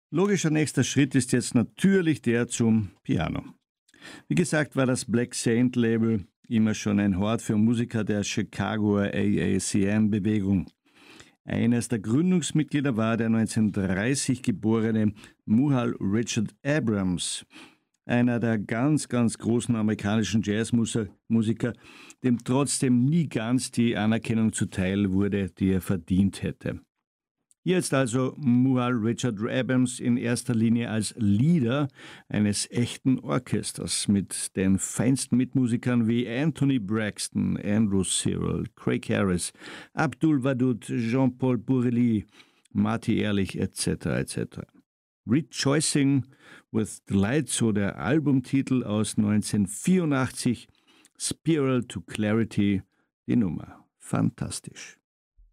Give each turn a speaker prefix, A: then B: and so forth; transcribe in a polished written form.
A: Logischer nächster Schritt ist jetzt natürlich der zum Piano. Wie gesagt, war das Black Saint Label immer schon ein Hort für Musiker der Chicagoer AACM-Bewegung. Eines der Gründungsmitglieder war der 1930 geborene Muhal Richard Abrams, einer der ganz großen amerikanischen Jazzmusiker, dem trotzdem nie ganz die Anerkennung zuteil wurde, die er verdient hätte. Hier ist also Muhal Richard Abrams in erster Linie als Leader eines echten Orchesters mit den feinsten Mitmusikern wie Anthony Braxton, Andrew Cyril, Craig Harris, Abdul Wadud, Jean-Paul Bourrelly, Marty Ehrlich etc. Rejoicing with Delight, so der Albumtitel aus 1984, Spiral to Clarity, die Nummer. Fantastisch.